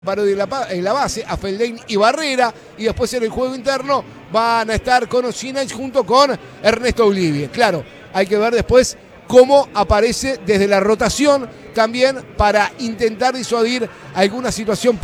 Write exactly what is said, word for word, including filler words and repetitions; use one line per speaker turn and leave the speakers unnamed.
Parodi en la, en la base, a Feldain y Barrera, y después en el juego interno van a estar con Osinaich junto con Ernesto Olivie. Claro, hay que ver después cómo aparece desde la rotación también para intentar disuadir alguna situación